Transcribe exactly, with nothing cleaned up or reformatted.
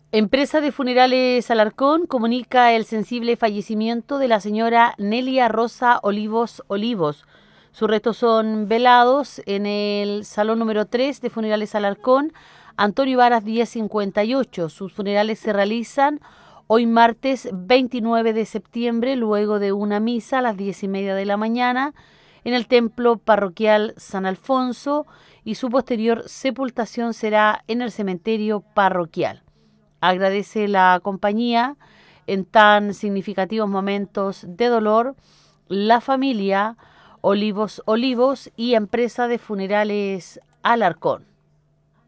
Empresa de Funerales Alarcón comunica el sensible fallecimiento de la señora Nelia Rosa Olivos Olivos. Sus restos son velados en el salón número tres de Funerales Alarcón, Antonio Varas diez cincuenta y ocho. Sus funerales se realizan hoy martes veintinueve de septiembre, luego de una misa a las diez y media de la mañana en el templo parroquial San Alfonso, y su posterior sepultación será en el cementerio parroquial. Agradece la compañía en tan significativos momentos de dolor la familia Olivos Olivos y Empresa de Funerales Alarcón.